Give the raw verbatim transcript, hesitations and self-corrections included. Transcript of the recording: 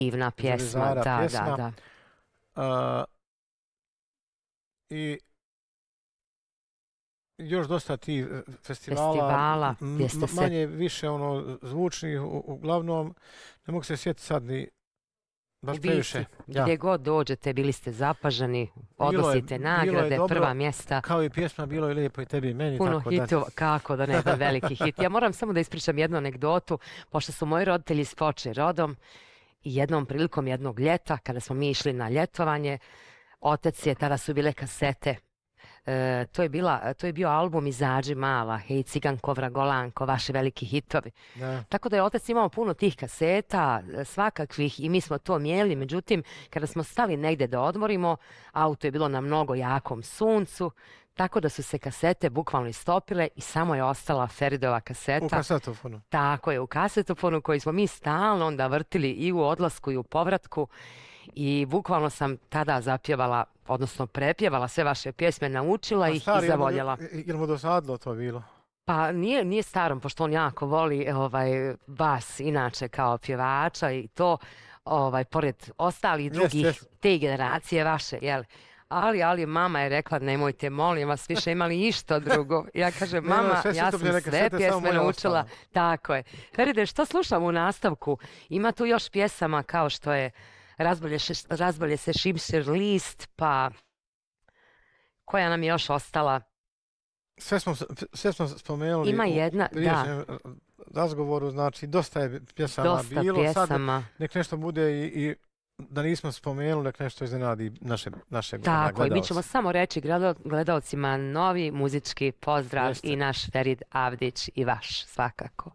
Divna pjesma, da, pjesma. da, da. A, I još dosta tih festivala, Festivala, gdje ste se... manje više ono zvučnih, u, uglavnom ne mogu se sjetiti sad ni baš previše. Ja. Gdje god dođete, bili ste zapaženi, odnosite nagrade, dobro, prva mjesta. Kao i pjesma Bilo je lijepo i tebi i meni. Puno tako hitova, da... kako da ne, veliki hit. Ja moram samo da ispričam jednu anegdotu, pošto su moji roditelji iz Foče rodom i jednom prilikom jednog ljeta, kada smo mi išli na ljetovanje, otac je, tada su bile kasete. E, to, je bila, to je bio album Izađi mala, Hej ciganko, vragolanko, vaši veliki hitovi. Da. Tako da je otac imao puno tih kaseta, svakakvih, i mi smo to mijeli. Međutim, kada smo stali negdje da odmorimo, auto je bilo na mnogo jakom suncu, tako da su se kasete bukvalno istopile i samo je ostala Feridova kaseta. U kasetofonu. Tako je, u kasetofonu koji smo mi stalno onda vrtili i u odlasku i u povratku. I bukvalno sam tada zapjevala, odnosno prepjevala sve vaše pjesme, naučila ih i zavoljela. Je li mu dosadilo to bilo? Pa nije, nije starom, pošto on jako voli ovaj, vas inače kao pjevača i to, ovaj, pored ostalih drugih, yes, yes. te generacije vaše, jel? Ali, ali mama je rekla, nemojte, molim vas, više imali išta drugo. Ja kažem, mama, ne, sve ja sam sve pjesme naučila. Ostalo. Tako je. Feride, što slušam u nastavku? Ima tu još pjesama kao što je Razbolje, še, razbolje se šimšer list, pa koja nam je još ostala? Sve smo, sve smo spomenuli. Ima jedna, u da. razgovoru, znači dosta je pjesama dosta bilo. Pjesama. Sad nek nešto bude i, i da nismo spomenuli, nek nešto iznenadi naše, naše Tako, i mi ćemo samo reći gledalcima novi muzički pozdrav. Jeste. I naš Ferid Avdić i vaš, svakako.